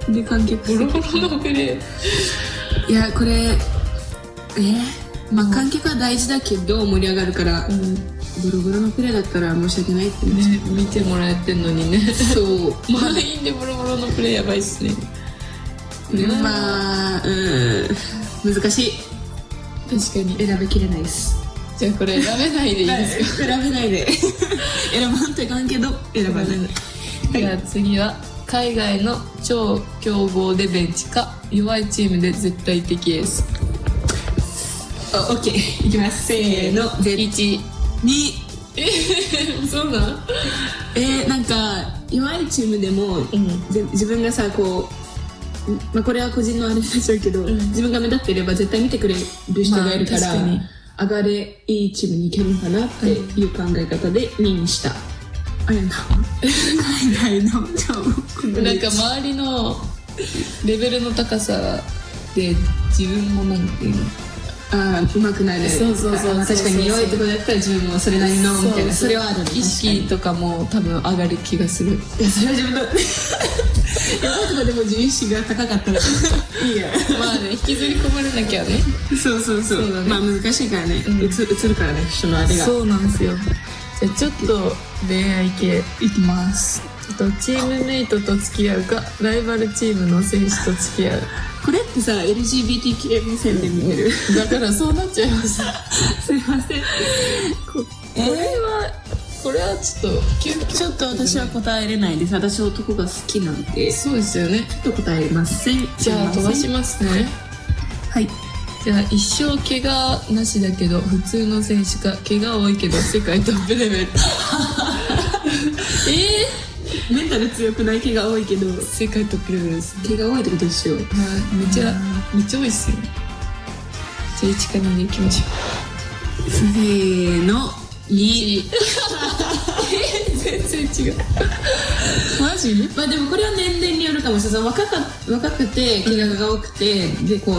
で観客ボロボロのプレー。 いやこれまあ観客は大事だけど盛り上がるから、ボロボロのプレーだったら申し訳ないって思っちゃう、 ね、見てもらえてんのにね。 そう満員でボロボロのプレーやばいっすね。 まあ難しい。 確かに選びきれないです。 じゃあこれ選べないでいいですか？ 選べないで選ばんといかんけど選ばない。 じゃあ次は海外の超強豪でベンチか弱いチームで絶対的エース。 オッケーいきます。せーの 1、 2。 そうなん？ なんか弱いチームでも、自分がさこう、まあ、これは個人のあれになっちゃうけど、自分が目立っていれば絶対見てくれる人がいるから、上がれいいチームに行けるのかなっていう考え方で2位にした。あれな海外のなんか周りのレベルの高さで自分もなんていうの上手くなる。そう確かに弱いところだったら自分もそれなりのみたいな、それはある。 意識とかも多分上がる気がする。 いやそれは自分の弱いとこでも自意識が高かったらいいやまあね、引きずり込まれなきゃね。 そうだね。まあ難しいからね、映るからね人のあれが。 そうなんですよ。じゃあちょっと恋愛系いきます。 チームメイトと付き合うかライバルチームの選手と付き合う。 これってさ LGBTQ 目線で見てる、 だからそうなっちゃいましたすいません。 これはちょっと私は答えれないです。私男が好きなんで。 そうですよね。 ちょっと答えません。 じゃあ飛ばしますね。 はい。 じゃあ一生怪我なしだけど普通の選手か怪我多いけど世界トップレベルメンタル強くない怪我多いけど世界トップレベルです。 怪我多いってことでしょう。 めっちゃ多いっすよ。じゃあ1か2でいきましょう。 せーの2。 全然違うマジ？まあでもこれは年齢によるかもしれない。若くて怪我が多くて、でこう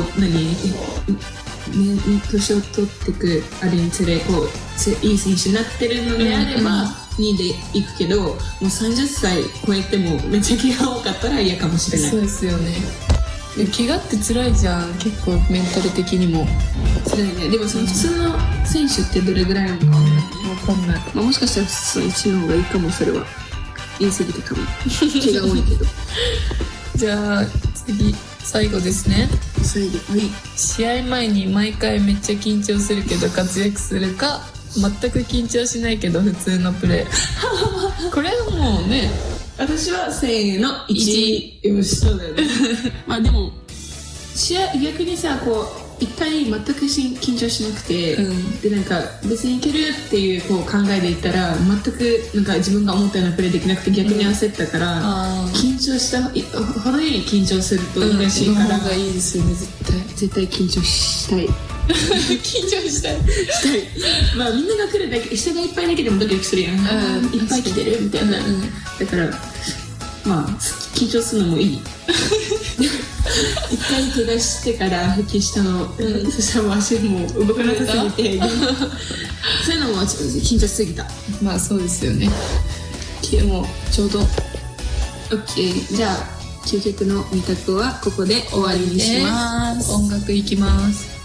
年を取っていくあれにつれこういい選手になってるのであれば2位でいくけど、もう30歳超えてもめっちゃ怪我多かったら嫌かもしれない。 そうですよね。怪我って辛いじゃん、結構メンタル的にも辛いね。でもその普通の選手ってどれぐらいなのか分かんない。 まあ、もしかしたら普通の1の方がいいかも。それは言い過ぎたかも怪我多いけどじゃあ次最後ですね。 最後、はい。 試合前に毎回めっちゃ緊張するけど活躍するか全く緊張しないけど普通のプレーこれはもうね、 私はせーの1。よし、そうだよねまあでも試合逆にさこう一回全く緊張しなくて、でなんか別にいけるっていうこう考えでいったら全くなんか自分が思ったようなプレーできなくて逆に焦ったから、緊張した程よい緊張すると嬉しいから、 の方がいいですよね。 絶対緊張したい緊張したいまあみんなが来るだけ、人がいっぱいだけでもドキドキするやん、いっぱい来てるみたいな、だからまあ緊張するのもいい一回怪我してから復帰したの、そしたらもう足も動かなさすぎてそういうのも緊張しすぎた。 まあそうですよね。でもちょうど OK。 じゃあ究極の2択はここで終わりにします。 音楽いきます。